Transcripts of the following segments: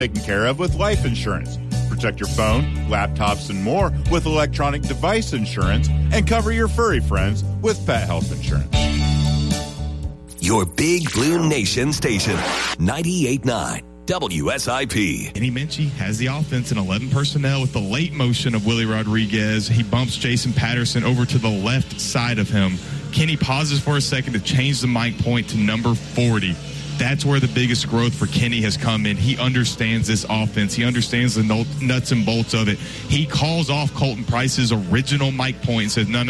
taken care of with life insurance. Protect your phone, laptops, and more with electronic device insurance, and cover your furry friends with pet health insurance. Your Big Blue Nation station, 98.9 WSIP. Kenny Minchey has the offense in 11 personnel with the late motion of Willie Rodriguez. He bumps Jason Patterson over to the left side of him. Kenny pauses for a second to change the mic point to number 40. That's where the biggest growth for Kenny has come in. He understands this offense. He understands the nuts and bolts of it. He calls off Colton Price's original mic point and says, no.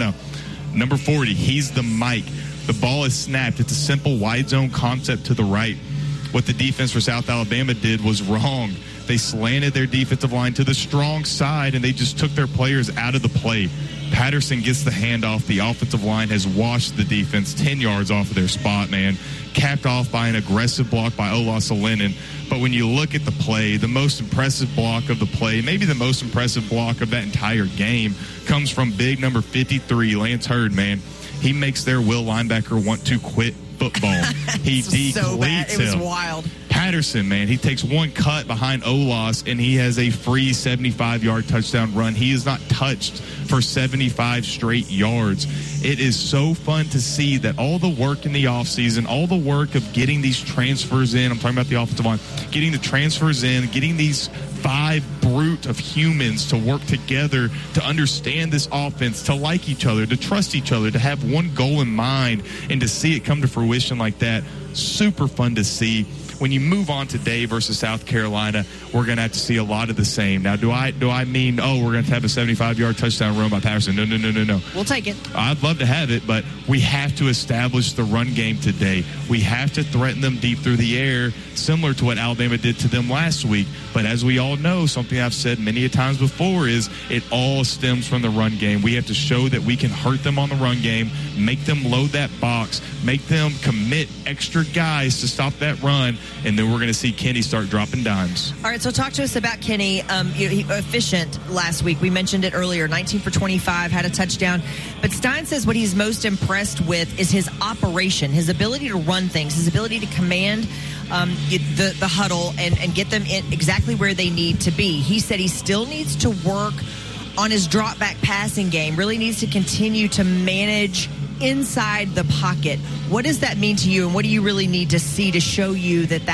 Number 40, he's the mic. The ball is snapped. It's a simple wide zone concept to the right. What the defense for South Alabama did was wrong. They slanted their defensive line to the strong side, and they just took their players out of the play. Patterson gets the handoff. The offensive line has washed the defense 10 yards off of their spot, man. Capped off by an aggressive block by Ola Salenin. But when you look at the play, the most impressive block of the play, maybe the most impressive block of that entire game, comes from big number 53, Lance Hurd, man. He makes their will linebacker want to quit football. He depletes him. It was wild. Patterson, man, he takes one cut behind Olas, and he has a free 75-yard touchdown run. He is not touched for 75 straight yards. It is so fun to see that all the work in the offseason, all the work of getting these transfers in, I'm talking about the offensive line, getting the transfers in, getting these 5 brute of humans to work together to understand this offense, to like each other, to trust each other, to have one goal in mind, and to see it come to fruition like that. Super fun to see. When you move on today versus South Carolina, we're going to have to see a lot of the same. Now, do I mean, we're going to have a 75-yard touchdown run by Patterson? No. We'll take it. I'd love to have it, but we have to establish the run game today. We have to threaten them deep through the air, similar to what Alabama did to them last week. But as we all know, something I've said many a times before is it all stems from the run game. We have to show that we can hurt them on the run game, make them load that box, make them commit extra guys to stop that run, and then we're going to see Kenny start dropping dimes. All right, so talk to us about Kenny. He efficient last week. We mentioned it earlier, 19 for 25, had a touchdown. But Stein says what he's most impressed with is his operation, his ability to run things, his ability to command the huddle and get them in exactly where they need to be. He said he still needs to work on his drop back passing game, really needs to continue to manage inside the pocket. What does that mean to you, and what do you really need to see to show you that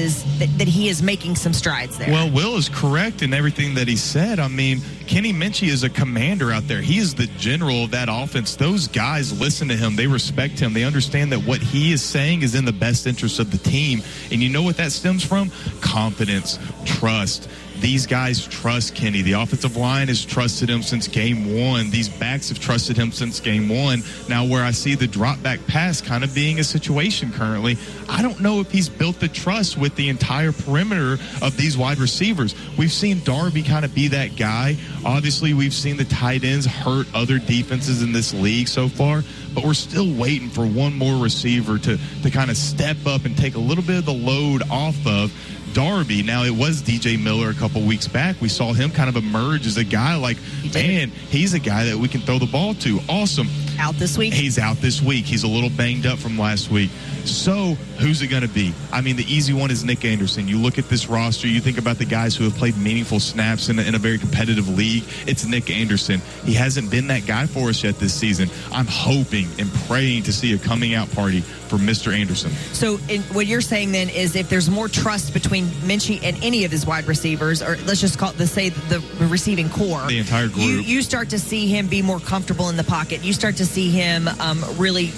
he is making some strides there? Well, Will is correct in everything that he said. I mean, Kenny Minchey is a commander out there. He is the general of that offense. Those guys listen to him. They respect him. They understand that what he is saying is in the best interest of the team. And you know what that stems from? Confidence, trust. These guys trust Kenny. The offensive line has trusted him since game one. These backs have trusted him since game one. Now, where I see the drop back pass kind of being a situation currently, I don't know if he's built the trust with the entire perimeter of these wide receivers. We've seen Darby kind of be that guy. Obviously, we've seen the tight ends hurt other defenses in this league so far, but we're still waiting for one more receiver to kind of step up and take a little bit of the load off of Darby. Now, it was DJ Miller a couple weeks back. We saw him kind of emerge as a guy like, man, he's a guy that we can throw the ball to. Awesome. Out this week? He's out this week. He's a little banged up from last week. So, who's it going to be? I mean, the easy one is Nick Anderson. You look at this roster, you think about the guys who have played meaningful snaps in a very competitive league. It's Nick Anderson. He hasn't been that guy for us yet this season. I'm hoping and praying to see a coming out party for Mr. Anderson. So, what you're saying then is if there's more trust between Minchey and any of his wide receivers, or let's just call it the receiving core, the entire group, you start to see him be more comfortable in the pocket. You start to see him really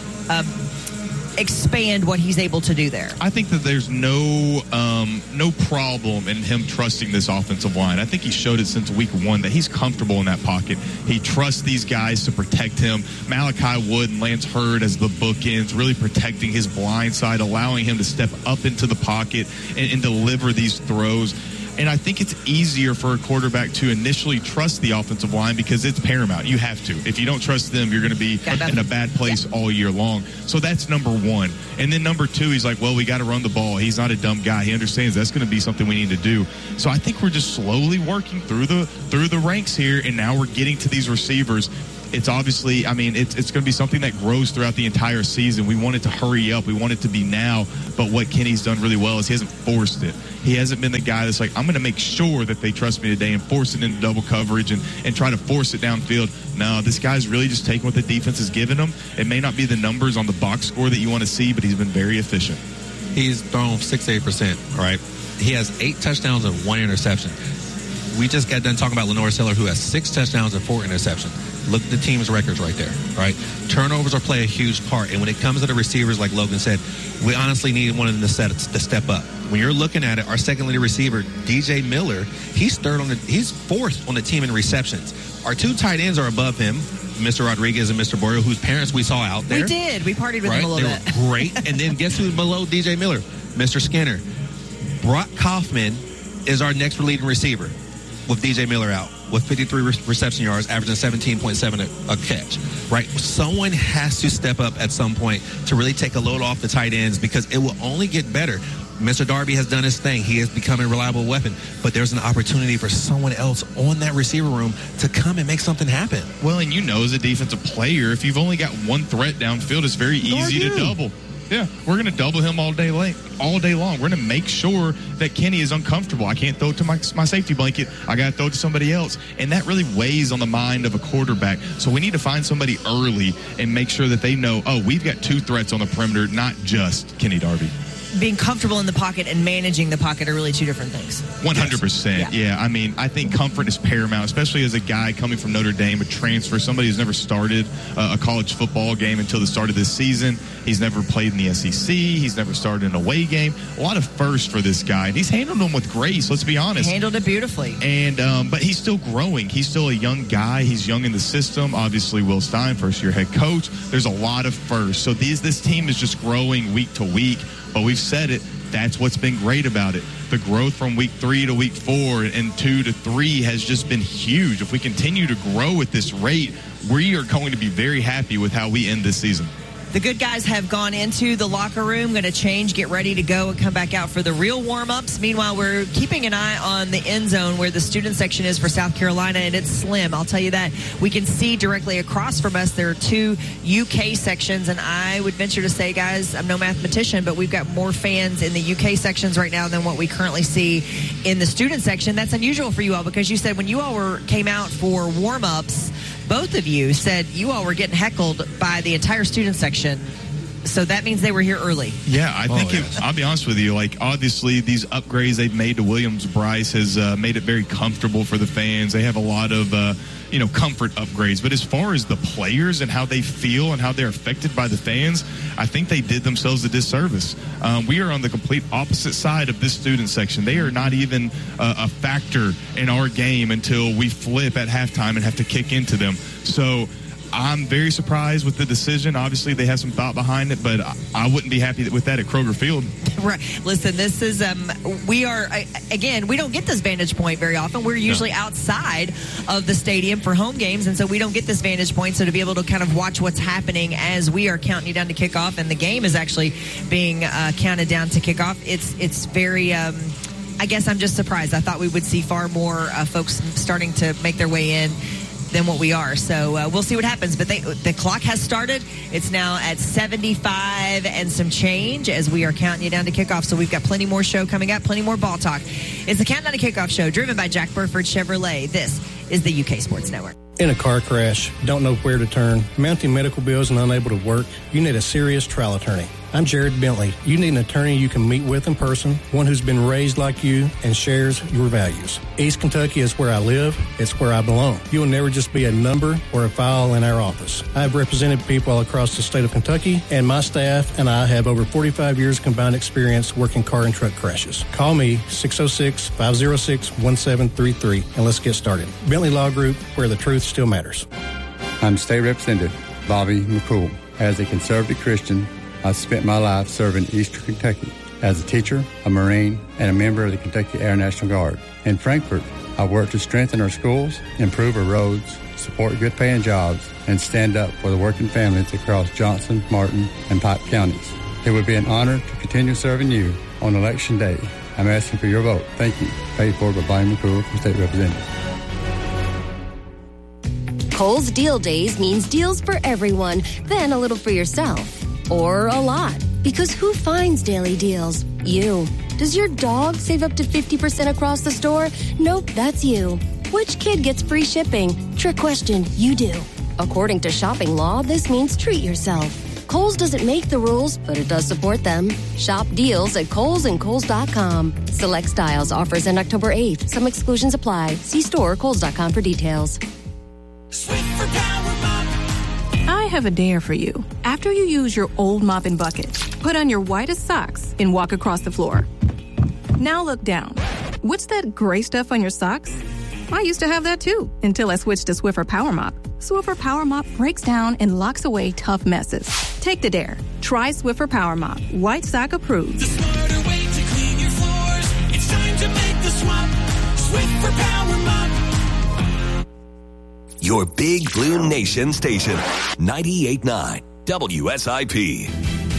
expand what he's able to do there. I think that there's no problem in him trusting this offensive line. I think he showed it since week one that he's comfortable in that pocket. He trusts these guys to protect him. Malachi Wood and Lance Hurd as the bookends, really protecting his blind side, allowing him to step up into the pocket and deliver these throws. And I think it's easier for a quarterback to initially trust the offensive line because it's paramount. You have to. If you don't trust them, you're going to be in a bad place all year long. So that's number one. And then number two, he's like, well, we got to run the ball. He's not a dumb guy. He understands that's going to be something we need to do. So I think we're just slowly working through the ranks here, and now we're getting to these receivers. it's obviously, I mean, it's going to be something that grows throughout the entire season. We want it to hurry up. We want it to be now. But what Kenny's done really well is he hasn't forced it. He hasn't been the guy that's like, I'm going to make sure that they trust me today and force it into double coverage and try to force it downfield. No, this guy's really just taking what the defense has given him. It may not be the numbers on the box score that you want to see, but he's been very efficient. He's thrown 68%, right? He has 8 touchdowns and 1 interception. We just got done talking about Lenore Seller, who has 6 touchdowns and 4 interceptions. Look at the team's records right there, right? Turnovers are play a huge part. And when it comes to the receivers, like Logan said, we honestly need one of them to step up. When you're looking at it, our second leading receiver, DJ Miller, he's 4th on the team in receptions. Our 2 tight ends are above him, Mr. Rodriguez and Mr. Borio, whose parents we saw out there. We did. We partied with them a little bit. They were great. And then guess who's below DJ Miller? Mr. Skinner. Brock Kaufman is our next leading receiver with DJ Miller out with 53 reception yards, averaging 17.7 a catch, right? Someone has to step up at some point to really take a load off the tight ends because it will only get better. Mr. Darby has done his thing. He has become a reliable weapon, but there's an opportunity for someone else on that receiver room to come and make something happen. Well, and as a defensive player, if you've only got one threat downfield, it's very easy to double. Yeah, we're going to double him all day long. We're going to make sure that Kenny is uncomfortable. I can't throw it to my safety blanket. I got to throw it to somebody else. And that really weighs on the mind of a quarterback. So we need to find somebody early and make sure that they know, we've got 2 threats on the perimeter, not just Kenny Darby. Being comfortable in the pocket and managing the pocket are really 2 different things. 100%. Yeah. I mean, I think comfort is paramount, especially as a guy coming from Notre Dame, a transfer, somebody who's never started a college football game until the start of this season. He's never played in the SEC. He's never started an away game. A lot of firsts for this guy. And he's handled them with grace, let's be honest. He handled it beautifully. And but he's still growing. He's still a young guy. He's young in the system. Obviously, Will Stein, first-year head coach. There's a lot of firsts. So this team is just growing week to week. But we've said it, that's what's been great about it. The growth from week 3 to week 4 and 2 to 3 has just been huge. If we continue to grow at this rate, we are going to be very happy with how we end this season. The good guys have gone into the locker room, going to change, get ready to go, and come back out for the real warm-ups. Meanwhile, we're keeping an eye on the end zone where the student section is for South Carolina, and it's slim. I'll tell you that. We can see directly across from us there are 2 UK sections, and I would venture to say, guys, I'm no mathematician, but we've got more fans in the UK sections right now than what we currently see in the student section. That's unusual for you all because you said when you all came out for warm-ups, both of you said you all were getting heckled by the entire student section. So that means they were here early. Yeah, I think I'll be honest with you. Like, obviously, these upgrades they've made to Williams-Brice has made it very comfortable for the fans. They have a lot of, comfort upgrades. But as far as the players and how they feel and how they're affected by the fans, I think they did themselves a disservice. We are on the complete opposite side of this student section. They are not even a factor in our game until we flip at halftime and have to kick into them. So I'm very surprised with the decision. Obviously, they have some thought behind it, but I wouldn't be happy with that at Kroger Field. Right. Listen, this is, we don't get this vantage point very often. We're usually outside of the stadium for home games, and so we don't get this vantage point. So to be able to kind of watch what's happening as we are counting you down to kickoff, and the game is actually being counted down to kickoff, it's very... I guess I'm just surprised. I thought we would see far more folks starting to make their way in than what we are. So we'll see what happens. But the clock has started. It's now at 75 and some change as we are counting you down to kickoff. So we've got plenty more show coming up, plenty more ball talk. It's the Countdown to Kickoff show driven by Jack Burford Chevrolet. This is the UK Sports Network. In a car crash, don't know where to turn, mounting medical bills and unable to work, you need a serious trial attorney. I'm Jared Bentley. You need an attorney you can meet with in person, one who's been raised like you and shares your values. East Kentucky is where I live. It's where I belong. You will never just be a number or a file in our office. I have represented people all across the state of Kentucky, and my staff and I have over 45 years combined experience working car and truck crashes. Call me 606-506-1733 and let's get started. Bentley Law Group, where the truth still matters. I'm State Representative Bobby McCool. As a conservative Christian, I've spent my life serving Eastern Kentucky as a teacher, a Marine, and a member of the Kentucky Air National Guard. In Frankfort, I work to strengthen our schools, improve our roads, support good-paying jobs, and stand up for the working families across Johnson, Martin, and Pike counties. It would be an honor to continue serving you on Election Day. I'm asking for your vote. Thank you. Paid for by Bobby McCool, State Representative. Kohl's Deal Days means deals for everyone, then a little for yourself. Or a lot. Because who finds daily deals? You. Does your dog save up to 50% across the store? Nope, that's you. Which kid gets free shipping? Trick question, you do. According to shopping law, this means treat yourself. Kohl's doesn't make the rules, but it does support them. Shop deals at Kohl's and Kohl's.com. Select styles, offers end October 8th. Some exclusions apply. See store or Kohl's.com for details. Swiffer Power Mop. I have a dare for you. After you use your old mop and bucket, put on your whitest socks and walk across the floor. Now look down. What's that gray stuff on your socks? I used to have that too, until I switched to Swiffer Power Mop. Swiffer Power Mop breaks down and locks away tough messes. Take the dare. Try Swiffer Power Mop. White sock approved. The smarter way to clean your floors. It's time to make the swap. Swiffer Power Mop. Your Big Blue Nation station. 98.9 WSIP.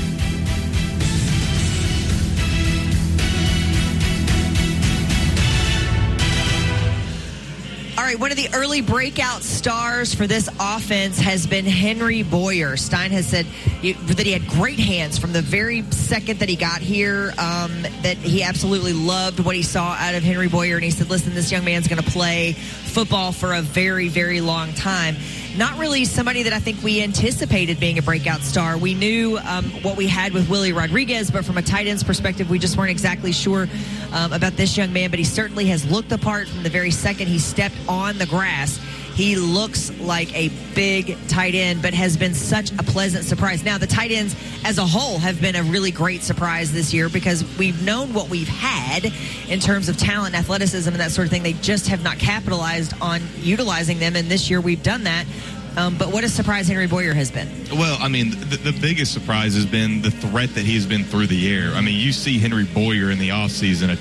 All right, one of the early breakout stars for this offense has been Henry Boyer. Stein has said that he had great hands from the very second that he got here, that he absolutely loved what he saw out of Henry Boyer. And he said, listen, this young man's going to play football for a very, very long time. Not really somebody that I think we anticipated being a breakout star. We knew what we had with Willie Rodriguez, but from a tight end's perspective, we just weren't exactly sure about this young man. But he certainly has looked the part from the very second he stepped on the grass. He looks like a big tight end, but has been such a pleasant surprise. Now, the tight ends as a whole have been a really great surprise this year because we've known what we've had in terms of talent, athleticism, and that sort of thing. They just have not capitalized on utilizing them, and this year we've done that. But what a surprise Henry Boyer has been. Well, I mean, the biggest surprise has been the threat that he's been through the air. I mean, you see Henry Boyer in the offseason, a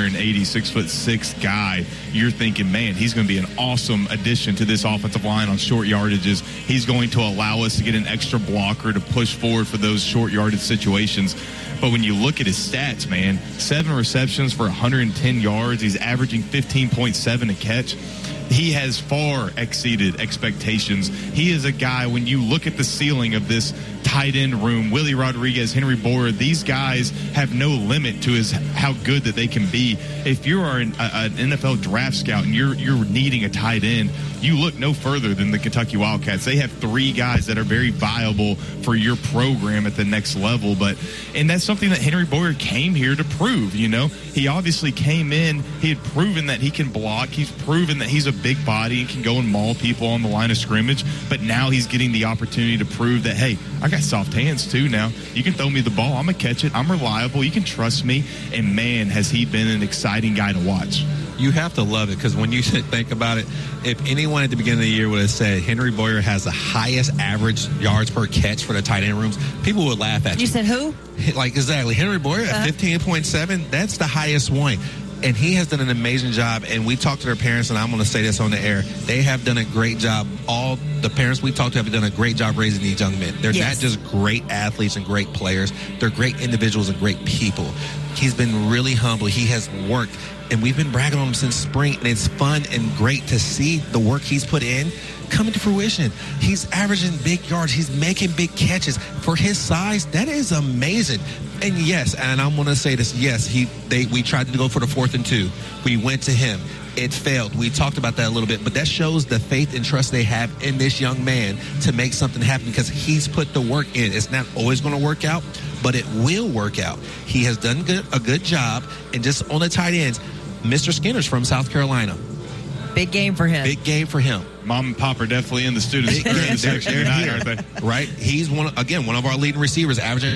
286-6' guy. You're thinking, man, he's going to be an awesome addition to this offensive line on short yardages. He's going to allow us to get an extra blocker to push forward for those short yardage situations. But when you look at his stats, man, 7 receptions for 110 yards. He's averaging 15.7 a catch. He has far exceeded expectations. He is a guy, when you look at the ceiling of this tight end room, Willie Rodriguez, Henry Boyer, these guys have no limit to how good that they can be. If you are an NFL draft scout and you're needing a tight end, you look no further than the Kentucky Wildcats. They have 3 guys that are very viable for your program at the next level. And that's something that Henry Boyer came here to prove, you know. He obviously came in, he had proven that he can block, he's proven that he's a big body and can go and maul people on the line of scrimmage, but now he's getting the opportunity to prove that, hey, I got soft hands too now. You can throw me the ball, I'm going to catch it, I'm reliable, you can trust me, and man, has he been an exciting guy to watch. You have to love it because when you think about it, if anyone at the beginning of the year would have said Henry Boyer has the highest average yards per catch for the tight end rooms, people would laugh at you. You said who? Like, exactly. Henry Boyer at 15.7, that's the highest one. And he has done an amazing job. And we talked to their parents, and I'm going to say this on the air. They have done a great job. All the parents we talked to have done a great job raising these young men. They're not just great athletes and great players. They're great individuals and great people. He's been really humble. He has worked. And we've been bragging on him since spring. And it's fun and great to see the work he's put in coming to fruition. He's averaging big yards. He's making big catches. For his size, that is amazing. And yes, and I'm going to say this, yes, we tried to go for the 4th and 2. We went to him. It failed. We talked about that a little bit, but that shows the faith and trust they have in this young man to make something happen because he's put the work in. It's not always going to work out, but it will work out. He has done a good job. And just on the tight ends, Mr. Skinner's from South Carolina. Big game for him. Big game for him. Mom and Pop are definitely in the students. They're here, aren't they? Right? He's one of our leading receivers, averaging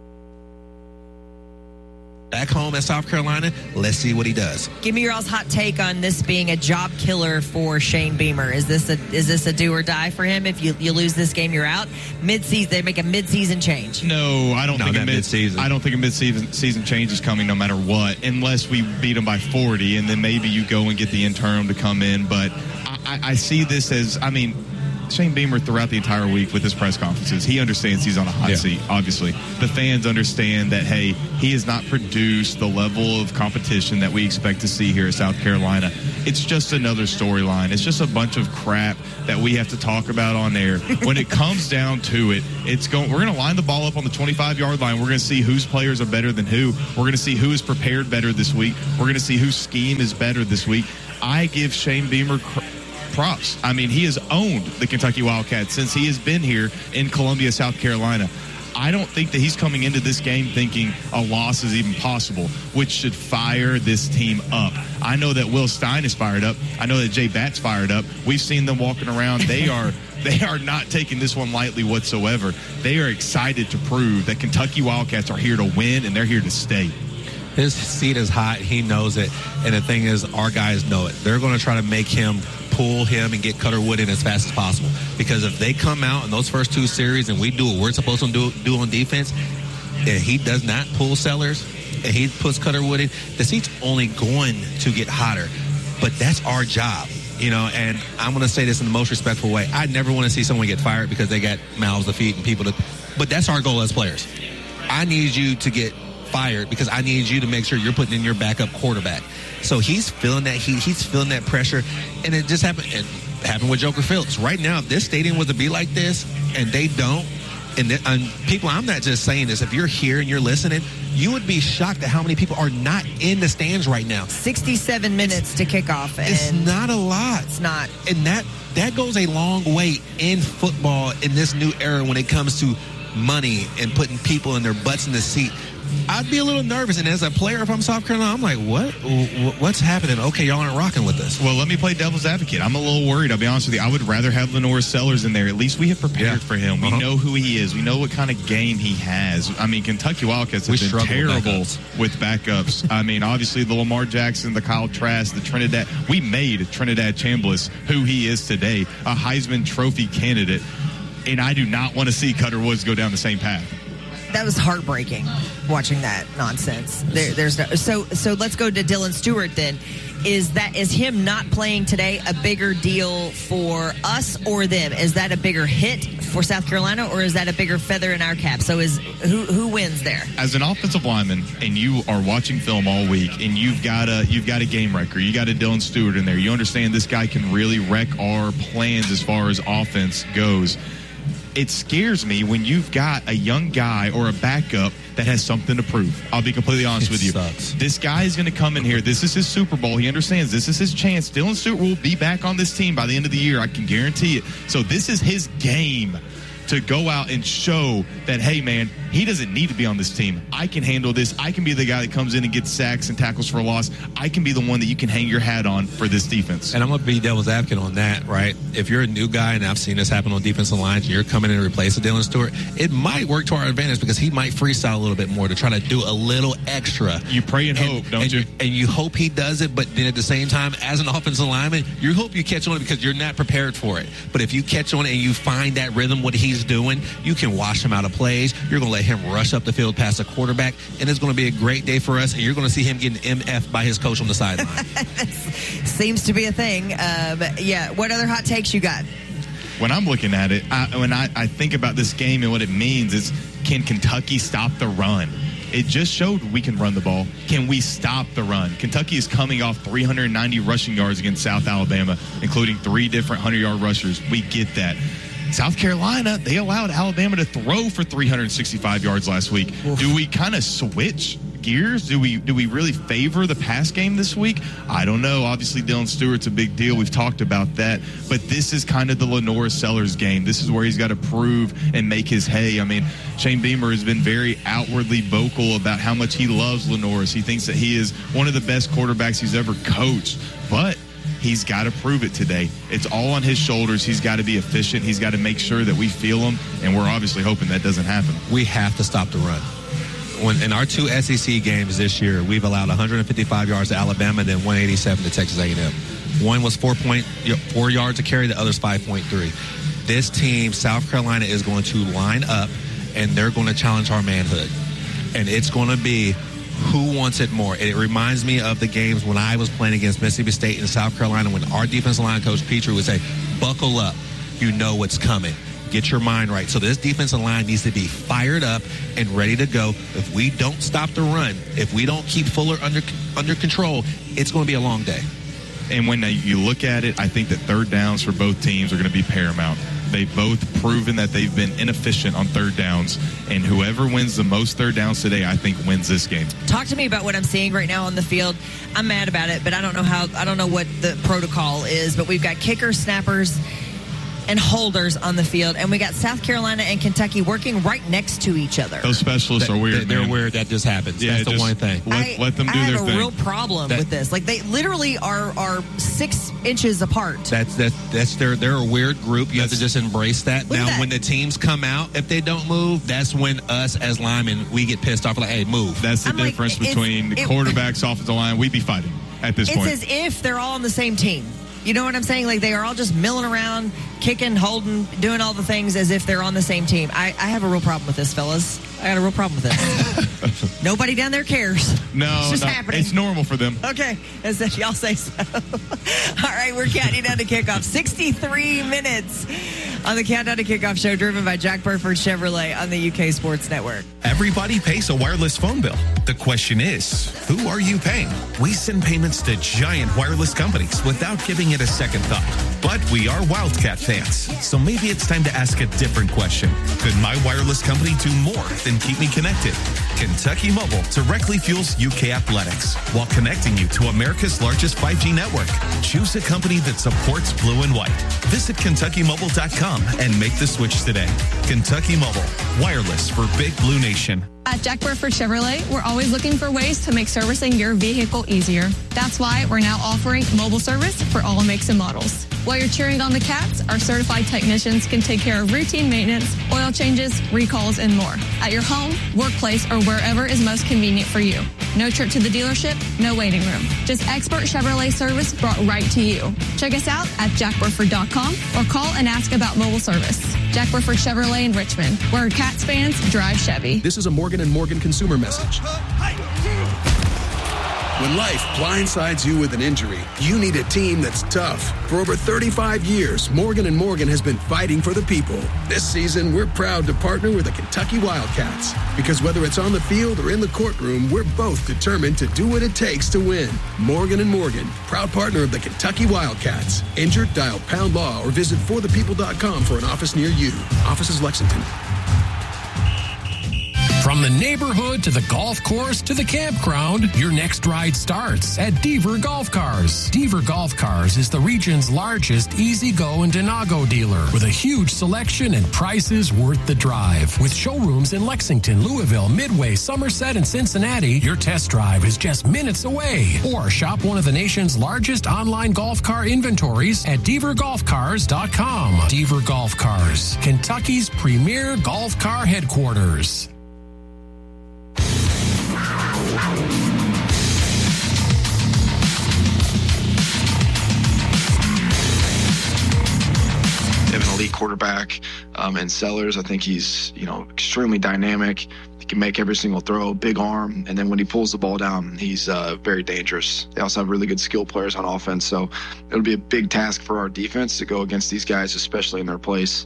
back home at South Carolina. Let's see what he does. Give me your all's hot take on this being a job killer for Shane Beamer. Is this a do or die for him? If you lose this game, you're out. Mid-season, they make a mid-season change. No, I don't think a mid-season. I don't think a mid-season change is coming no matter what, unless we beat them by 40, and then maybe you go and get the interim to come in. But I see this as, I mean, Shane Beamer throughout the entire week with his press conferences, he understands he's on a hot seat, obviously. The fans understand that, hey, he has not produced the level of competition that we expect to see here at South Carolina. It's just another storyline. It's just a bunch of crap that we have to talk about on air. When it comes down to it, we're going to line the ball up on the 25-yard line. We're going to see whose players are better than who. We're going to see who is prepared better this week. We're going to see whose scheme is better this week. I give Shane Beamer props. I mean, he has owned the Kentucky Wildcats since he has been here in Columbia, South Carolina. I don't think that he's coming into this game thinking a loss is even possible, which should fire this team up. I know that Will Stein is fired up. I know that Jay Batt's fired up. We've seen them walking around. They are not taking this one lightly whatsoever. They are excited to prove that Kentucky Wildcats are here to win, and they're here to stay. His seat is hot. He knows it. And the thing is, our guys know it. They're going to try to make him pull him and get Cutter Wood in as fast as possible. Because if they come out in those first two series and we do what we're supposed to do on defense, and he does not pull Sellers, and he puts Cutter Wood in, the seat's only going to get hotter. But that's our job. You know, and I'm going to say this in the most respectful way. I never want to see someone get fired because they got mouths to feed and people to... But that's our goal as players. I need you to get fired because I need you to make sure you're putting in your backup quarterback. So he's feeling that heat. He's feeling that pressure. And it just happened. It happened with Joker Phillips. Right now, if this stadium was to be like this and they don't, and people, I'm not just saying this. If you're here and you're listening, you would be shocked at how many people are not in the stands right now. 67 minutes to kick off. And it's not a lot. It's not. And that goes a long way in football in this new era when it comes to money and putting people in their butts in the seat. I'd be a little nervous, and as a player, if I'm South Carolina, I'm like, what's happening? Okay, y'all aren't rocking with us. Well, let me play devil's advocate. I'm a little worried, I'll be honest with you. I would rather have Lenore Sellers in there. At least we have prepared for him. We know who he is. We know what kind of game he has. I mean, Kentucky Wildcats have been terrible with backups. I mean, obviously, the Lamar Jackson, the Kyle Trask, the Trinidad. We made Trinidad Chambliss who he is today, a Heisman Trophy candidate, and I do not want to see Cutter Woods go down the same path. That was heartbreaking watching that nonsense. So let's go to Dylan Stewart then. Is him not playing today a bigger deal for us or them? Is that a bigger hit for South Carolina, or is that a bigger feather in our cap? So who wins there? As an offensive lineman, and you are watching film all week, and you've got a game wrecker, you got a Dylan Stewart in there. You understand this guy can really wreck our plans as far as offense goes. It scares me when you've got a young guy or a backup that has something to prove. I'll be completely honest with you. Sucks. This guy is going to come in here. This is his Super Bowl. He understands this is his chance. Dylan Stewart will be back on this team by the end of the year. I can guarantee it. So this is his game to go out and show that, hey, man, he doesn't need to be on this team. I can handle this. I can be the guy that comes in and gets sacks and tackles for a loss. I can be the one that you can hang your hat on for this defense. And I'm going to be devil's advocate on that, right? If you're a new guy, and I've seen this happen on defensive lines, and you're coming in to replace Dylan Stewart, it might work to our advantage because he might freestyle a little bit more to try to do a little extra. You pray and hope, don't you? And you hope he does it, but then at the same time, as an offensive lineman, you hope you catch on it because you're not prepared for it. But if you catch on it and you find that rhythm, what he's doing, you can wash him out of plays. You're going to let him rush up the field past the quarterback, and it's going to be a great day for us, and you're going to see him getting MF by his coach on the sideline. Seems to be a thing. What other hot takes you got? When I'm looking at it, when I think about this game and what it means is, can Kentucky stop the run? It just showed we can run the ball. Can we stop the run? Kentucky is coming off 390 rushing yards against South Alabama, including 3 different 100-yard rushers. We get that. South Carolina, they allowed Alabama to throw for 365 yards last week. Oof. Do we kind of switch gears? Do we really favor the pass game this week? I don't know. Obviously, Dylan Stewart's a big deal. We've talked about that. But this is kind of the Lenore Sellers game. This is where he's got to prove and make his hay. I mean, Shane Beamer has been very outwardly vocal about how much he loves Lenore. He thinks that he is one of the best quarterbacks he's ever coached. But he's got to prove it today. It's all on his shoulders. He's got to be efficient. He's got to make sure that we feel him, and we're obviously hoping that doesn't happen. We have to stop the run. In our 2 SEC games this year, we've allowed 155 yards to Alabama and then 187 to Texas A&M. One was 4.4 yards to carry, the other's 5.3. This team, South Carolina, is going to line up, and they're going to challenge our manhood. And it's going to be who wants it more. It reminds me of the games when I was playing against Mississippi State and South Carolina when our defensive line coach, Petrie, would say, buckle up. you know what's coming. Get your mind right. So this defensive line needs to be fired up and ready to go. If we don't stop the run, if we don't keep Fuller under control, it's going to be a long day. And when you look at it, I think that third downs for both teams are going to be paramount. They've both proven that they've been inefficient on third downs, and whoever wins the most third downs today, I think, wins this game. Talk to me about what I'm seeing right now on the field. I'm mad about it, but I don't know what the protocol is, but we've got kickers, snappers, and holders on the field, and we got South Carolina and Kentucky working right next to each other. Those specialists are weird. They're weird. That just happens. Yeah, that's the one thing. Let them do their thing. I have a real problem with this. Like, they literally are 6 inches apart. They're a weird group. You have to just embrace that. Look at Now, that. when the teams come out, if they don't move, that's when us as linemen, we get pissed off. Like, hey, move. That's the difference between quarterbacks, offensive line. We'd be fighting at this point. It's as if they're all on the same team. You know what I'm saying? Like, they are all just milling around, kicking, holding, doing all the things as if they're on the same team. I have a real problem with this, fellas. I got a real problem with this. Nobody down there cares. No, it's just happening. It's normal for them. Okay, as if y'all say so. All right, we're counting down to kickoff. 63 minutes on the Countdown to Kickoff show, driven by Jack Burford Chevrolet on the UK Sports Network. Everybody pays a wireless phone bill. The question is, who are you paying? We send payments to giant wireless companies without giving it a second thought. But we are Wildcat fans, so maybe it's time to ask a different question. Could my wireless company do more than keep me connected? Kentucky Mobile directly fuels UK athletics while connecting you to America's largest 5G network. Choose a company that supports blue and white. Visit KentuckyMobile.com and make the switch today. Kentucky Mobile, wireless for Big Blue Nation. At Jack Burford Chevrolet, we're always looking for ways to make servicing your vehicle easier. That's why we're now offering mobile service for all makes and models. While you're cheering on the Cats, our certified technicians can take care of routine maintenance, oil changes, recalls, and more. At your home, workplace, or wherever is most convenient for you. No trip to the dealership, no waiting room. Just expert Chevrolet service brought right to you. Check us out at jackburford.com or call and ask about mobile service. Jack Burford Chevrolet in Richmond, where Cats fans drive Chevy. This is a Morgan & Morgan consumer message. When life blindsides you with an injury, you need a team that's tough. For over 35 years, Morgan & Morgan has been fighting for the people. This season, we're proud to partner with the Kentucky Wildcats. Because whether it's on the field or in the courtroom, we're both determined to do what it takes to win. Morgan & Morgan, proud partner of the Kentucky Wildcats. Injured? Dial #law or visit forthepeople.com for an office near you. Office is Lexington. From the neighborhood to the golf course to the campground, your next ride starts at Deaver Golf Cars. Deaver Golf Cars is the region's largest easy-go and Denago dealer with a huge selection and prices worth the drive. With showrooms in Lexington, Louisville, Midway, Somerset, and Cincinnati, your test drive is just minutes away. Or shop one of the nation's largest online golf car inventories at DeaverGolfCars.com. Deaver Golf Cars, Kentucky's premier golf car headquarters. They have an elite quarterback in Sellers. I think he's, extremely dynamic. He can make every single throw, big arm, and then when he pulls the ball down, he's very dangerous. They also have really good skill players on offense, so it'll be a big task for our defense to go against these guys, especially in their place.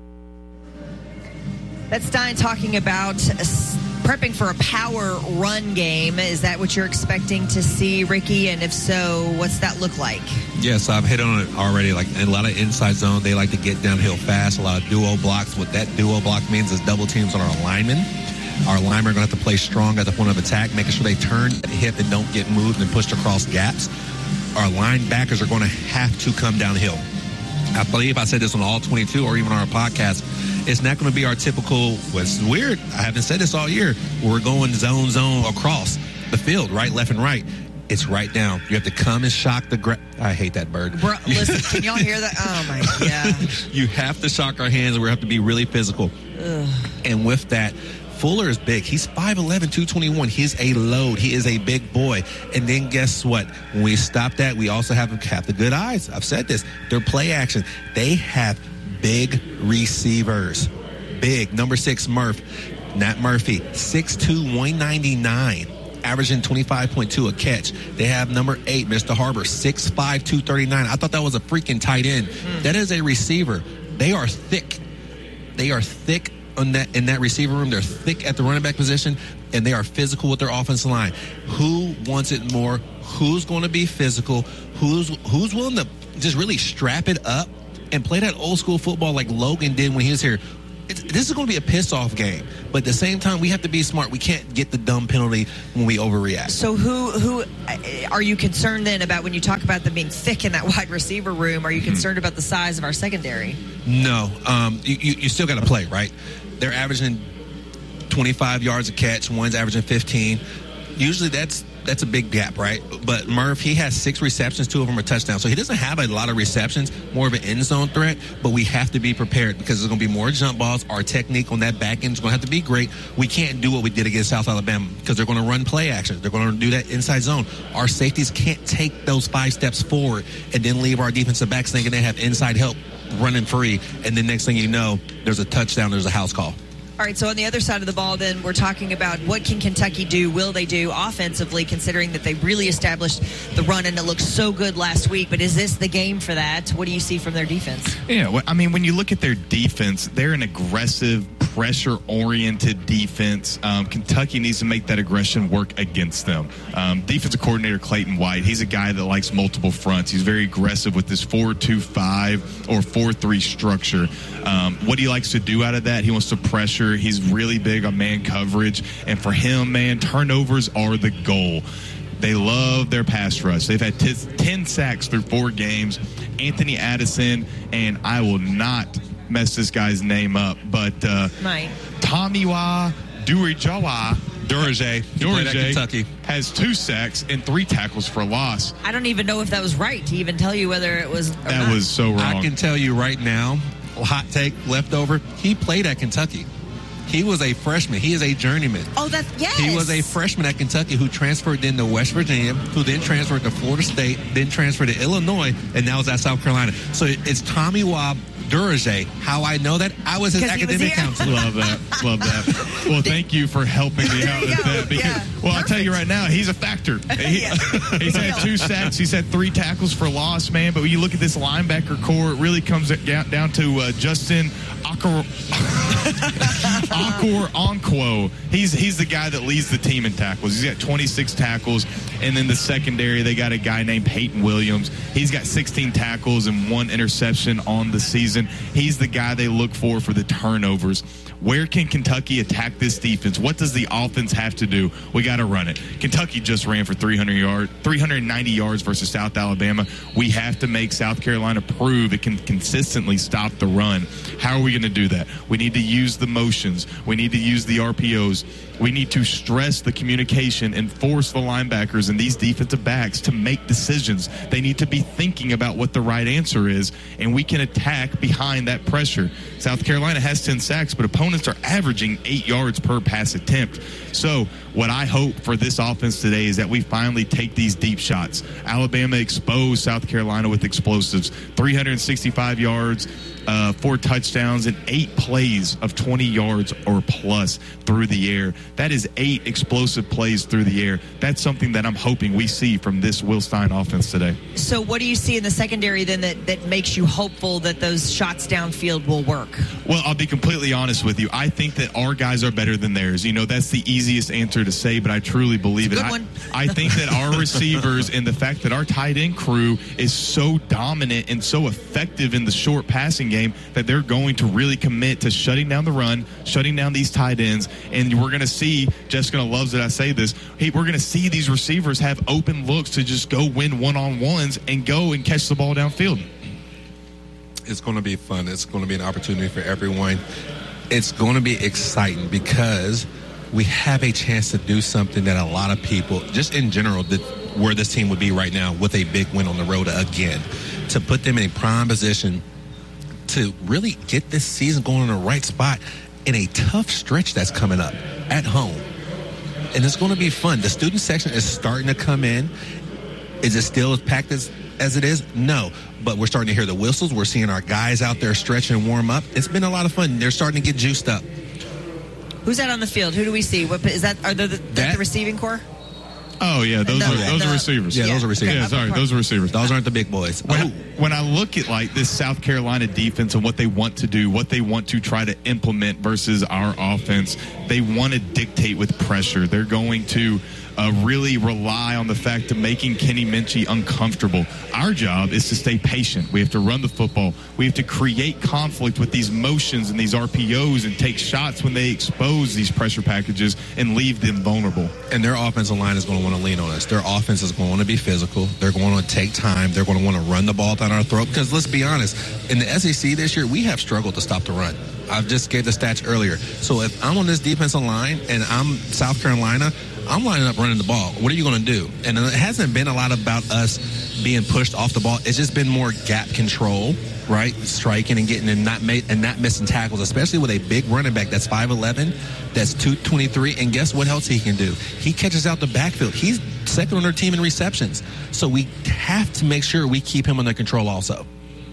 That's Stein talking about prepping for a power run game. Is that what you're expecting to see, Ricky? And if so, what's that look like? Yes, I've hit on it already. Like in a lot of inside zone, they like to get downhill fast. A lot of duo blocks. What that duo block means is double teams on our linemen. Our linemen are going to have to play strong at the point of attack, making sure they turn at hip and don't get moved and pushed across gaps. Our linebackers are going to have to come downhill. I believe I said this on all 22 or even on our podcast. It's not going to be our typical, what's weird, I haven't said this all year, we're going zone across the field, right, left, and right. It's right down. You have to come and shock the I hate that bird. Bro, listen, can y'all hear that? Oh, my God. You have to shock our hands, and we have to be really physical. Ugh. And with that, Fuller is big. He's 5'11", 221. He's a load. He is a big boy. And then guess what? When we stop that, we also have the good eyes. I've said this. They're play action. They have big receivers. Big. Number 6, Nat Murphy, 6'2", 199. Averaging 25.2 a catch. They have number 8, Mr. Harbor, 6'5", 239. I thought that was a freaking tight end. That is a receiver. They are thick. They are thick in that receiver room. They're thick at the running back position, and they are physical with their offensive line. Who wants it more? Who's going to be physical? Who's willing to just really strap it up and play that old school football like Logan did when he was here? This is going to be a piss-off game. But at the same time, we have to be smart. We can't get the dumb penalty when we overreact. So who are you concerned then about when you talk about them being thick in that wide receiver room? Are you concerned about the size of our secondary? No. You still got to play, right? They're averaging 25 yards a catch. One's averaging 15. Usually that's a big gap, right? But Murph, he has 6 receptions, 2 of them are touchdowns. So he doesn't have a lot of receptions, more of an end zone threat, but we have to be prepared because there's going to be more jump balls. Our technique on that back end is going to have to be great. We can't do what we did against South Alabama because they're going to run play action. They're going to do that inside zone. Our safeties can't take those 5 steps forward and then leave our defensive backs thinking they have inside help running free. And then next thing you know, there's a touchdown, there's a house call. All right, so on the other side of the ball, then, we're talking about what can Kentucky do, will they do offensively, considering that they really established the run and it looked so good last week. But is this the game for that? What do you see from their defense? Yeah, well, I mean, when you look at their defense, they're an aggressive, pressure-oriented defense. Kentucky needs to make that aggression work against them. Defensive coordinator Clayton White, he's a guy that likes multiple fronts. He's very aggressive with this 4-2-5 or 4-3 structure. What he likes to do out of that, he wants to pressure. He's really big on man coverage. And for him, man, turnovers are the goal. They love their pass rush. They've had 10 sacks through 4 games. Anthony Addison, and I will not mess this guy's name up, but Tomiwa Durage has 2 sacks and 3 tackles for loss. I don't even know if that was right to even tell you whether it was or that not. was so wrong. I can tell you right now, hot take, leftover, he played at Kentucky. He was a freshman. He is a journeyman. Oh, that's, yes. He was a freshman at Kentucky who transferred then to West Virginia, who then transferred to Florida State, then transferred to Illinois, and now is at South Carolina. So it's Tomiwa Durage. How I know that? I was his academic counselor. Love that. Love that. Well, thank you for helping me out with that. Because, well, I'll tell you right now, he's a factor. He's had 2 sacks. He's had 3 tackles for loss, man. But when you look at this linebacker core, it really comes down to Justin Okonkwo. He's the guy that leads the team in tackles. He's got 26 tackles. And then the secondary, they got a guy named Peyton Williams. He's got 16 tackles and 1 interception on the season. He's the guy they look for the turnovers. Where can Kentucky attack this defense? What does the offense have to do? We got to run it. Kentucky just ran for 390 yards versus South Alabama. We have to make South Carolina prove it can consistently stop the run. How are we going to do that? We need to use the motions. We need to use the RPOs. We need to stress the communication and force the linebackers and these defensive backs to make decisions. They need to be thinking about what the right answer is, and we can attack behind that pressure. South Carolina has 10 sacks, but opponents are averaging 8 yards per pass attempt. So what I hope for this offense today is that we finally take these deep shots. Alabama exposed South Carolina with explosives. 365 yards, 4 touchdowns, and 8 plays of 20 yards or plus through the air. That is 8 explosive plays through the air. That's something that I'm hoping we see from this Will Stein offense today. So what do you see in the secondary then that makes you hopeful that those shots downfield will work? Well, I'll be completely honest with you. I think that our guys are better than theirs. You know, that's the easiest answer to say, but I truly believe it. I think that our receivers and the fact that our tight end crew is so dominant and so effective in the short passing game that they're going to really commit to shutting down the run, shutting down these tight ends, and we're going to see, Jessica loves that I say this, we're going to see these receivers have open looks to just go win one-on-ones and go and catch the ball downfield. It's going to be fun. It's going to be an opportunity for everyone. It's going to be exciting because we have a chance to do something that a lot of people, just in general, where this team would be right now with a big win on the road again, to put them in a prime position to really get this season going in the right spot in a tough stretch that's coming up at home. And it's going to be fun. The student section is starting to come in. Is it still as packed as it is? No. But we're starting to hear the whistles. We're seeing our guys out there stretch and warm up. It's been a lot of fun. They're starting to get juiced up. Who's that on the field? Who do we see? What is that? Are they the receiving core? Oh, yeah, those are receivers. Yeah, those are receivers. Yeah, sorry, those are receivers. Those aren't the big boys. When I look at like this South Carolina defense and what they want to do, what they want to try to implement versus our offense, they want to dictate with pressure. They're going to really rely on the fact of making Kenny Minchey uncomfortable. Our job is to stay patient. We have to run the football. We have to create conflict with these motions and these RPOs and take shots when they expose these pressure packages and leave them vulnerable. And their offensive line is going to want to lean on us. Their offense is going to want to be physical. They're going to take time. They're going to want to run the ball down our throat. Because let's be honest, in the SEC this year, we have struggled to stop the run. I just gave the stats earlier. So if I'm on this defensive line and I'm South Carolina, I'm lining up running the ball. What are you going to do? And it hasn't been a lot about us being pushed off the ball. It's just been more gap control, right? Striking and getting and not missing tackles, especially with a big running back that's 5'11", that's 223. And guess what else he can do? He catches out the backfield. He's second on their team in receptions. So we have to make sure we keep him under control also.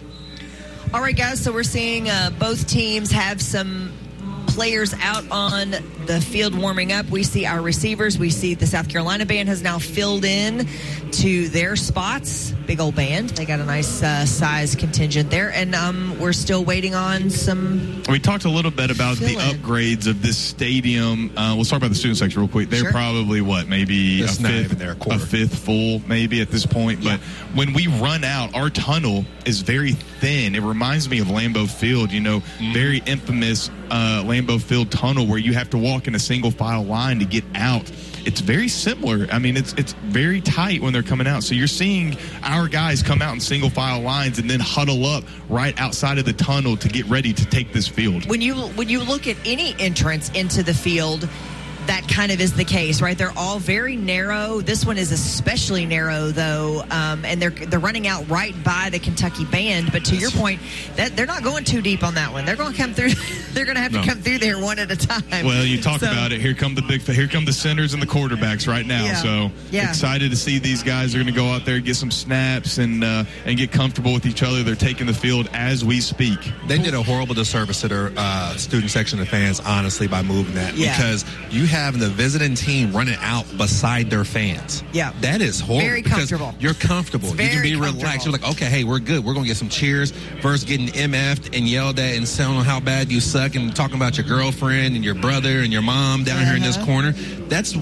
All right, guys, so we're seeing both teams have some players out on the field warming up. We see our receivers. We see the South Carolina band has now filled in to their spots. Big old band. They got a nice size contingent there. And we're still waiting on some... We talked a little bit about the upgrades of this stadium. We'll talk about the student section real quick. They're probably, maybe a fifth full maybe at this point. Yeah. But when we run out, our tunnel is very thin. It reminds me of Lambeau Field, very infamous Lambeau Field tunnel where you have to walk in a single file line to get out. It's very similar. I mean, it's very tight when they're coming out. So you're seeing our guys come out in single file lines and then huddle up right outside of the tunnel to get ready to take this field. When you look at any entrance into the field, that kind of is the case, right? They're all very narrow. This one is especially narrow, though, and they're running out right by the Kentucky band. But to your point, that they're not going too deep on that one. They're going to come through. They're going to have to come through there one at a time. Well, you talk about it. Here come the centers and the quarterbacks right now. Yeah. So excited to see these guys are going to go out there, get some snaps, and get comfortable with each other. They're taking the field as we speak. They did a horrible disservice to their student section of fans, honestly, by moving that because you having the visiting team running out beside their fans. Yeah. That is horrible. Very comfortable. You're comfortable. You can be relaxed. You're like, okay, hey, we're good. We're going to get some cheers versus getting MF'd and yelled at and telling how bad you suck and talking about your girlfriend and your brother and your mom down here in this corner. That's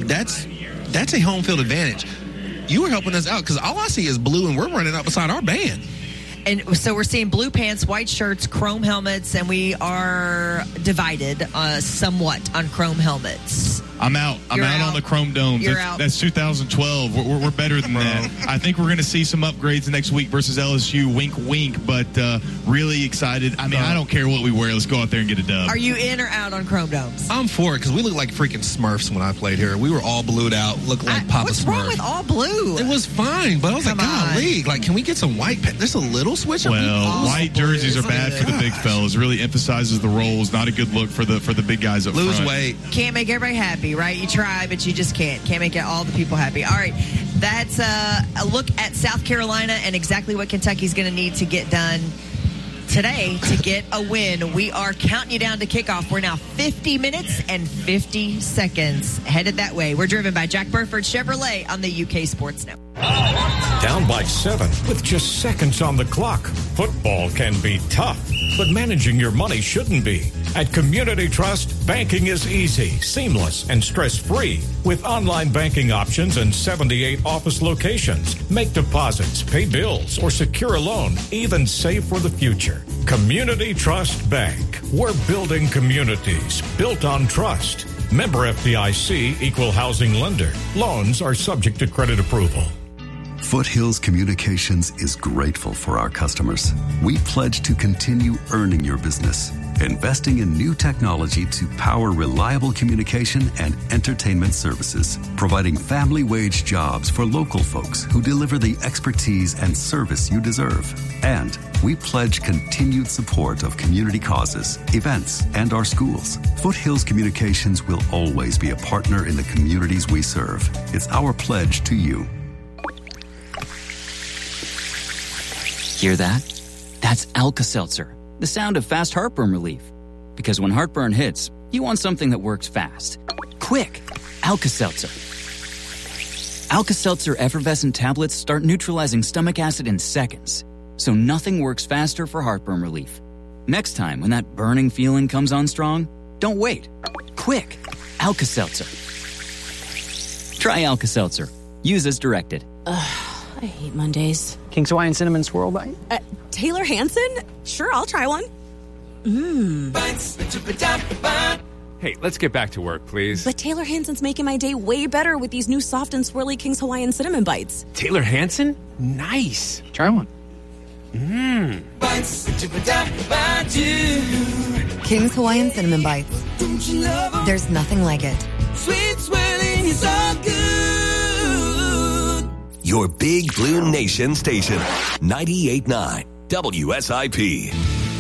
a home field advantage. You were helping us out because all I see is blue and we're running out beside our band. And so we're seeing blue pants, white shirts, chrome helmets, and we are divided somewhat on chrome helmets. I'm out on the chrome domes. That's 2012. We're better than that. I think we're going to see some upgrades next week versus LSU. Wink, wink. But really excited. I mean, I don't care what we wear. Let's go out there and get a dub. Are you in or out on chrome domes? I'm for it because we look like freaking Smurfs when I played here. We were all blued out, looked like Papa Smurf. What's wrong with all blue? It was fine, but I was golly, can we get some white? There's a little switch. Well, white jerseys are bad for the big fellas. Really emphasizes the roles. Not a good look for the big guys up front. Lose weight. Can't make everybody happy, right? You try, but you just can't. Can't make all the people happy. All right, that's a look at South Carolina and exactly what Kentucky's going to need to get done today to get a win. We are counting you down to kickoff. We're now 50 minutes and 50 seconds headed that way. We're driven by Jack Burford Chevrolet on the UK Sports Network. Down by 7 with just seconds on the clock. Football can be tough, but managing your money shouldn't be. At Community Trust, banking is easy, seamless, and stress-free. With online banking options and 78 office locations, make deposits, pay bills, or secure a loan, even save for the future. Community Trust Bank. We're building communities built on trust. Member FDIC, Equal Housing Lender. Loans are subject to credit approval. Foothills Communications is grateful for our customers. We pledge to continue earning your business, investing in new technology to power reliable communication and entertainment services, providing family wage jobs for local folks who deliver the expertise and service you deserve. And we pledge continued support of community causes, events, and our schools. Foothills Communications will always be a partner in the communities we serve. It's our pledge to you. Hear that? That's Alka-Seltzer, the sound of fast heartburn relief. Because when heartburn hits, you want something that works fast. Quick! Alka-Seltzer. Alka-Seltzer effervescent tablets start neutralizing stomach acid in seconds, so nothing works faster for heartburn relief. Next time when that burning feeling comes on strong, don't wait. Quick, Alka-Seltzer. Try Alka-Seltzer. Use as directed. Ugh, I hate Mondays. King's Hawaiian Cinnamon Swirl Bite? Taylor Hanson? Sure, I'll try one. Hey, let's get back to work, please. But Taylor Hanson's making my day way better with these new soft and swirly King's Hawaiian Cinnamon Bites. Taylor Hanson? Nice. Try one. King's Hawaiian Cinnamon Bites. There's nothing like it. Sweet swirling is all good. Your Big Blue Nation station, 98.9 WSIP.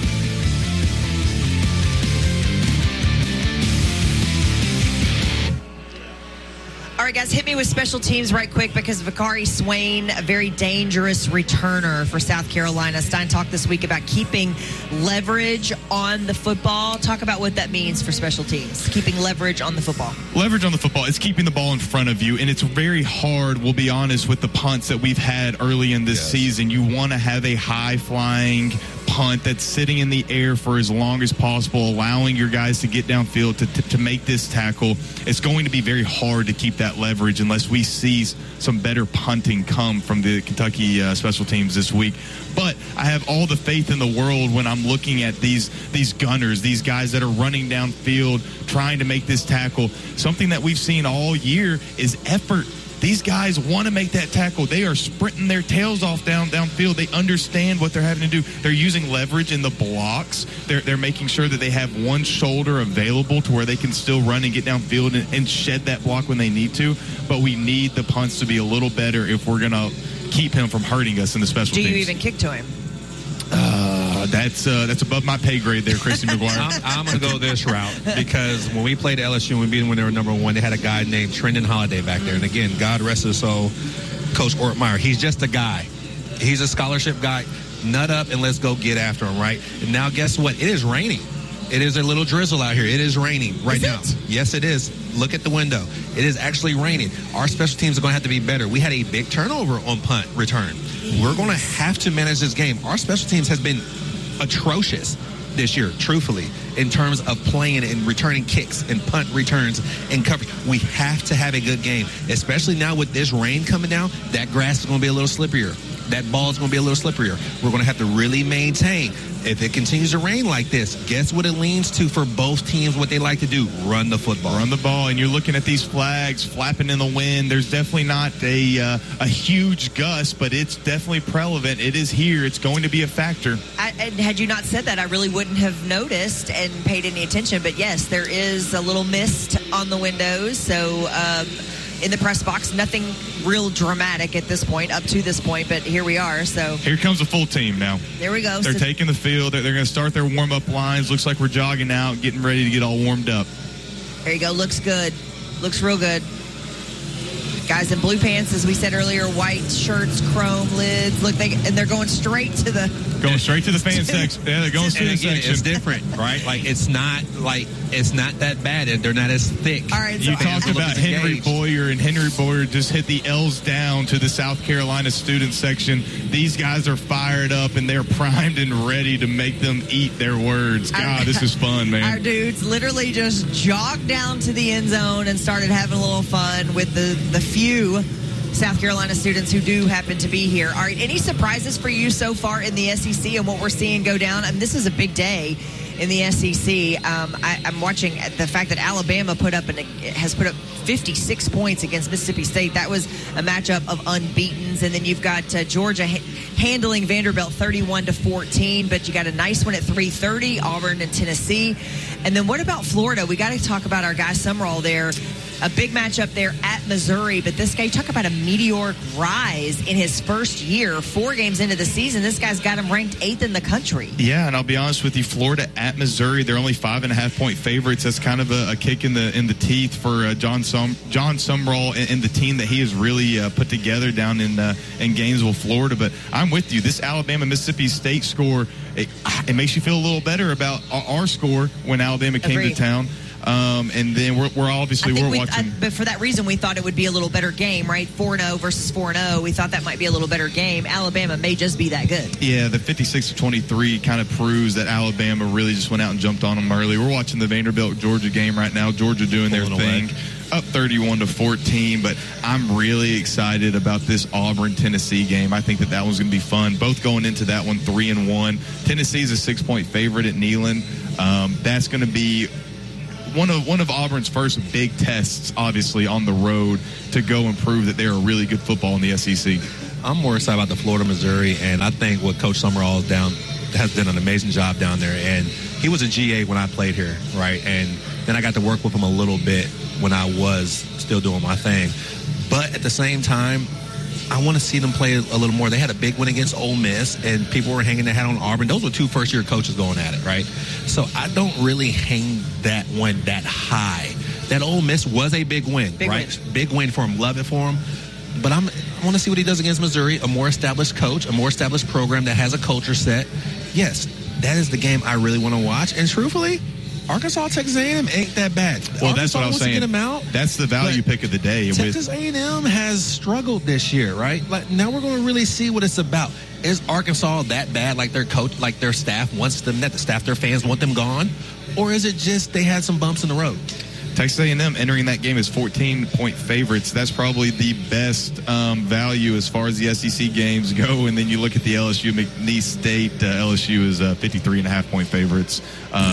All right, guys, hit me with special teams right quick because Vakari Swain, a very dangerous returner for South Carolina. Stein talked this week about keeping leverage on the football. Talk about what that means for special teams, keeping leverage on the football. Leverage on the football is keeping the ball in front of you, and it's very hard, we'll be honest, with the punts that we've had early in this season. You want to have a high-flying punt that's sitting in the air for as long as possible, allowing your guys to get downfield to make this tackle. It's going to be very hard to keep that leverage unless we see some better punting come from the Kentucky special teams this week. But I have all the faith in the world when I'm looking at these gunners, these guys that are running downfield, trying to make this tackle. Something that we've seen all year is effort. These guys want to make that tackle. They are sprinting their tails off downfield. They understand what they're having to do. They're using leverage in the blocks. They're making sure that they have one shoulder available to where they can still run and get downfield and shed that block when they need to. But we need the punts to be a little better if we're going to keep him from hurting us in the special teams. Do you even kick to him? That's above my pay grade there, Christy McGuire. I'm going to go this route because when we played LSU and we beat them when they were number one, they had a guy named Trendon Holiday back there. And again, God rest his soul, Coach Ortmeyer. He's just a guy. He's a scholarship guy. Nut up and let's go get after him, right? And now guess what? It is raining. It is a little drizzle out here. It is raining right now. Yes, it is. Look at the window. It is actually raining. Our special teams are going to have to be better. We had a big turnover on punt return. We're going to have to manage this game. Our special teams has been atrocious this year, truthfully, in terms of playing and returning kicks and punt returns and coverage. We have to have a good game, especially now with this rain coming down. That grass is going to be a little slipperier. That ball is going to be a little slipperier. We're going to have to really maintain. If it continues to rain like this, guess what it leans to for both teams, what they like to do? Run the football. Run the ball, and you're looking at these flags flapping in the wind. There's definitely not a huge gust, but it's definitely prevalent. It is here. It's going to be a factor. And had you not said that, I really wouldn't have noticed and paid any attention. But, yes, there is a little mist on the windows. So, in the press box, nothing real dramatic at this point, up to this point, but here we are. So here comes the full team now. There we go. They're taking the field. They're going to start their warm-up lines. Looks like we're jogging out, getting ready to get all warmed up. There you go. Looks good. Looks real good. Guys in blue pants, as we said earlier, white shirts, chrome lids. Look, they're going straight to the fan section. Yeah, they're going to the section. It's different, right? Like it's not that bad. They're not as thick. All right, you talked about Henry Boyer, and Henry Boyer just hit the L's down to the South Carolina student section. These guys are fired up, and they're primed and ready to make them eat their words. God, this is fun, man. Our dudes literally just jogged down to the end zone and started having a little fun with the few South Carolina students who do happen to be here. All right, any surprises for you so far in the SEC and what we're seeing go down? I mean, this is a big day in the SEC. I'm watching the fact that Alabama has put up 56 points against Mississippi State. That was a matchup of unbeatens. And then you've got Georgia handling Vanderbilt 31-14, but you got a nice one at 3:30, Auburn and Tennessee. And then what about Florida? We got to talk about our guy Sumrall there. A big matchup there at Missouri, but this guy, talk about a meteoric rise in his first year. 4 games into the season, this guy's got him ranked 8th in the country. Yeah, and I'll be honest with you, Florida at Missouri, they're only 5.5-point favorites. That's kind of a kick in the teeth for John Sumrall and the team that he has really put together down in Gainesville, Florida. But I'm with you. This Alabama-Mississippi State score, it makes you feel a little better about our score when Alabama came to town. And then we're obviously watching. But for that reason, we thought it would be a little better game, right? 4-0 versus 4-0. We thought that might be a little better game. Alabama may just be that good. Yeah, the 56-23 kind of proves that Alabama really just went out and jumped on them early. We're watching the Vanderbilt-Georgia game right now. Georgia doing their thing. Up 31-14, but I'm really excited about this Auburn-Tennessee game. I think that one's going to be fun. Both going into that one 3-1. Tennessee's a 6-point favorite at Neyland. That's going to be one of Auburn's first big tests, obviously, on the road to go and prove that they're a really good football in the SEC. I'm more excited about the Florida-Missouri, and I think what Coach Summerall has done an amazing job down there. And he was a GA when I played here, right? And then I got to work with him a little bit when I was still doing my thing. But at the same time, I want to see them play a little more. They had a big win against Ole Miss, and people were hanging their hat on Auburn. Those were two first-year coaches going at it, right? So I don't really hang that one that high. That Ole Miss was a big win, right? Big win for him. Love it for him. But I want to see what he does against Missouri, a more established coach, a more established program that has a culture set. Yes, that is the game I really want to watch. And truthfully, Arkansas, Texas A&M ain't that bad. Well, Arkansas that's what I was saying. Get them out, that's the value pick of the day. Texas A&M has struggled this year, right? Like, now we're going to really see what it's about. Is Arkansas that bad, like their coach, like their staff wants them, that the staff, their fans want them gone? Or is it just they had some bumps in the road? Texas A&M entering that game as 14-point favorites. That's probably the best value as far as the SEC games go. And then you look at the LSU McNeese State. LSU is 53.5-point favorites.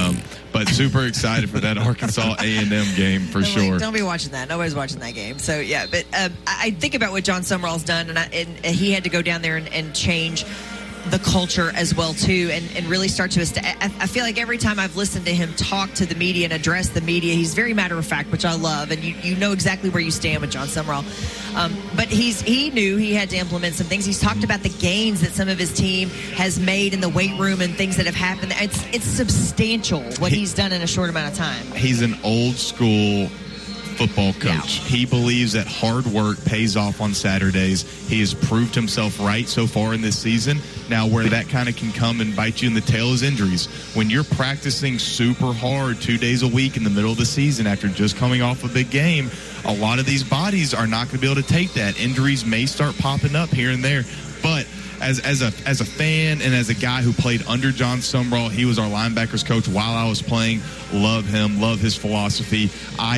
But super excited for that Arkansas A&M game for sure. Don't be watching that. Nobody's watching that game. So, yeah. But I think about what John Summerall's done, and he had to go down there and change the culture as well too, and really start to I feel like every time I've listened to him talk to the media and address the media, he's very matter of fact, which I love, and you know exactly where you stand with John Summerall. But he knew he had to implement some things. He's talked about the gains that some of his team has made in the weight room and things that have happened. It's substantial what he's done in a short amount of time. He's an old school football coach. Yeah. He believes that hard work pays off on Saturdays. He has proved himself right so far in this season. Now, where that kind of can come and bite you in the tail is injuries. When you're practicing super hard 2 days a week in the middle of the season after just coming off a big game, a lot of these bodies are not going to be able to take that. Injuries may start popping up here and there, but as a fan and as a guy who played under John Summerall, he was our linebackers coach while I was playing. Love him, love his philosophy.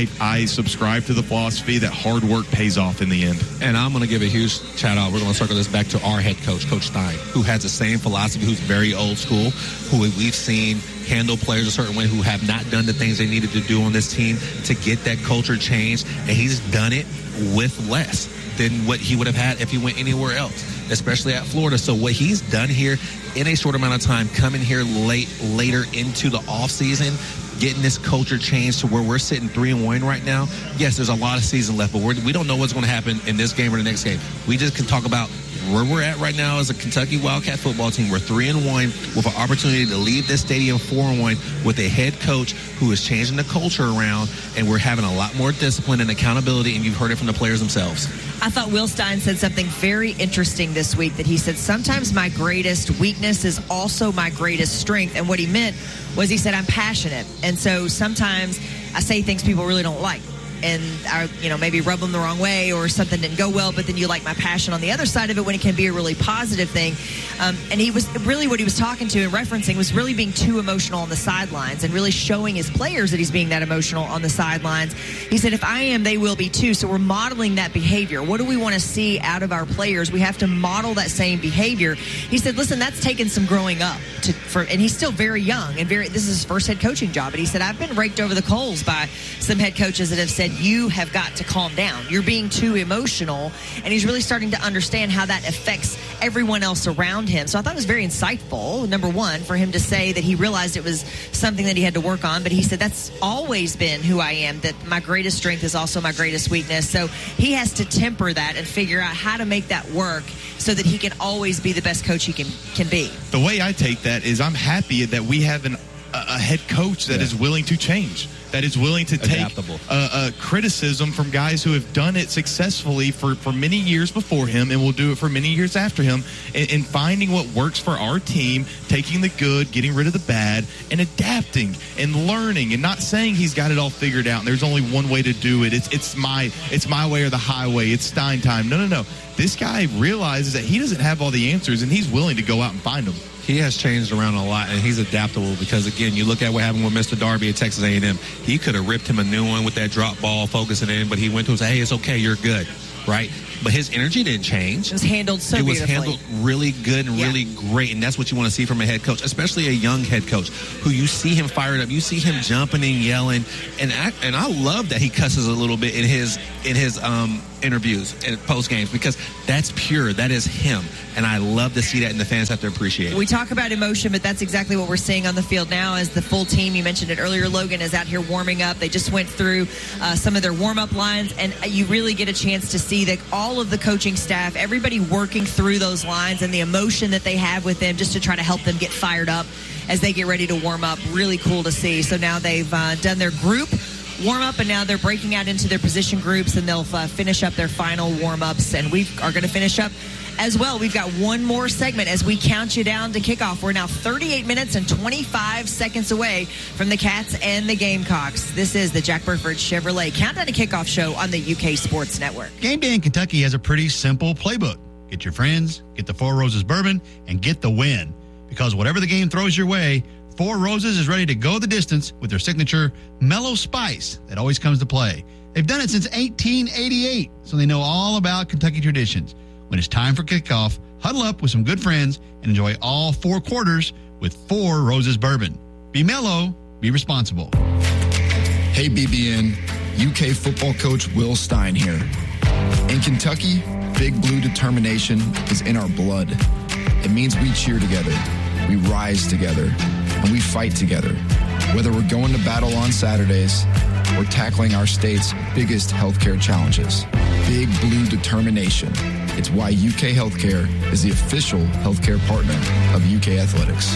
I subscribe to the philosophy that hard work pays off in the end. And I'm going to give a huge shout out. We're going to circle this back to our head coach, Coach Stein, who has the same philosophy, who's very old school, who we've seen handle players a certain way, who have not done the things they needed to do on this team to get that culture changed. And he's done it with less than what he would have had if he went anywhere else, especially at Florida. So what he's done here in a short amount of time, coming here later into the offseason, getting this culture changed to where we're sitting 3-1 right now. Yes, there's a lot of season left, but we don't know what's going to happen in this game or the next game. We just can talk about where we're at right now as a Kentucky Wildcat football team. We're 3-1 with an opportunity to leave this stadium 4-1 with a head coach who is changing the culture around, and we're having a lot more discipline and accountability, and you've heard it from the players themselves. I thought Will Stein said something very interesting this week, that he said, sometimes my greatest weakness is also my greatest strength. And what he meant was, he said, I'm passionate. And so sometimes I say things people really don't like, and I, maybe rub them the wrong way, or something didn't go well, but then you like my passion on the other side of it when it can be a really positive thing. And he was really, what he was talking to and referencing was really being too emotional on the sidelines, and really showing his players that he's being that emotional on the sidelines. He said, if I am, they will be too. So we're modeling that behavior. What do we want to see out of our players? We have to model that same behavior. He said, listen, that's taken some growing up and he's still very young, and this is his first head coaching job. And he said, I've been raked over the coals by some head coaches that have said, you have got to calm down. You're being too emotional. And he's really starting to understand how that affects everyone else around him. So I thought it was very insightful, number one, for him to say that he realized it was something that he had to work on. But he said, that's always been who I am, that my greatest strength is also my greatest weakness. So he has to temper that and figure out how to make that work so that he can always be the best coach he can be. The way I take that is, I'm happy that we have a head coach that is willing to change. that is willing to take Adaptable. criticism from guys who have done it successfully for many years before him and will do it for many years after him, and finding what works for our team, taking the good, getting rid of the bad, and adapting and learning, and not saying he's got it all figured out and there's only one way to do it. It's my way or the highway. It's Stein time. No. This guy realizes that he doesn't have all the answers, and he's willing to go out and find them. He has changed around a lot, and he's adaptable because, again, you look at what happened with Mr. Darby at Texas A&M. He could have ripped him a new one with that drop ball, focusing in, but he went to him and said, hey, it's okay, you're good, right? But his energy didn't change. It was handled so beautifully. It was handled really good and really great, and that's what you want to see from a head coach, especially a young head coach who you see him fired up, you see him jumping and yelling, and I love that he cusses a little bit in his interviews and post games, because that's pure, that is him, and I love to see that, and the fans have to appreciate it. We talk about emotion, but that's exactly what we're seeing on the field now as the full team, you mentioned it earlier, Logan, is out here warming up. They just went through some of their warm-up lines, and you really get a chance to see that all of the coaching staff, everybody working through those lines and the emotion that they have with them just to try to help them get fired up as they get ready to warm up. Really cool to see. So now they've done their group warm-up, and now they're breaking out into their position groups, and they'll finish up their final warm-ups, and we are going to finish up as well. We've got one more segment as we count you down to kickoff. We're now 38 minutes and 25 seconds away from the Cats and the Gamecocks. This is the Jack Burford Chevrolet Countdown to Kickoff show on the UK Sports Network. Game day in Kentucky has a pretty simple playbook. Get your friends, get the Four Roses bourbon, and get the win. Because whatever the game throws your way, Four Roses is ready to go the distance with their signature mellow spice that always comes to play. They've done it since 1888, so they know all about Kentucky traditions. When it's time for kickoff, huddle up with some good friends and enjoy all 4 quarters with Four Roses bourbon. Be mellow, be responsible. Hey BBN, UK football coach Will Stein here. In Kentucky, Big Blue determination is in our blood. It means we cheer together, we rise together, and we fight together. Whether we're going to battle on Saturdays or tackling our state's biggest healthcare challenges. Big Blue determination. It's why UK Healthcare is the official healthcare partner of UK Athletics.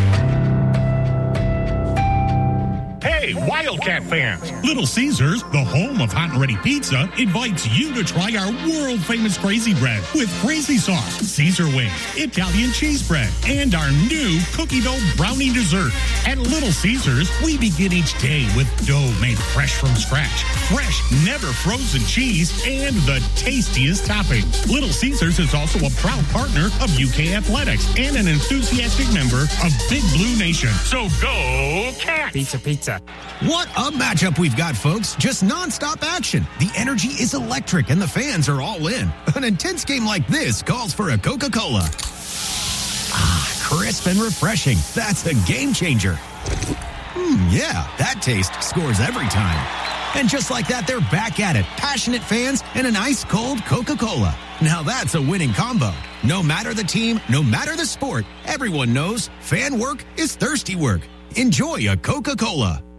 Hey, Wildcat fans! Little Caesars, the home of hot and ready pizza, invites you to try our world-famous Crazy Bread with crazy sauce, Caesar wings, Italian cheese bread, and our new cookie dough brownie dessert. At Little Caesars, we begin each day with dough made fresh from scratch, fresh, never frozen cheese, and the tastiest toppings. Little Caesars is also a proud partner of UK Athletics and an enthusiastic member of Big Blue Nation. So go Cats! Pizza. What a matchup we've got, folks. Just nonstop action. The energy is electric and the fans are all in. An intense game like this calls for a Coca-Cola. Ah, crisp and refreshing. That's a game changer. Yeah, that taste scores every time. And just like that, they're back at it. Passionate fans and an ice-cold Coca-Cola. Now that's a winning combo. No matter the team, no matter the sport, everyone knows fan work is thirsty work. Enjoy a Coca-Cola.